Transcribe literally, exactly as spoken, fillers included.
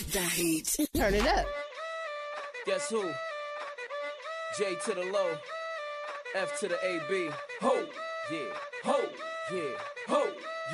The heat. Turn it up. Guess who? J to the low, F to the A B. Ho! Yeah, ho! Yeah.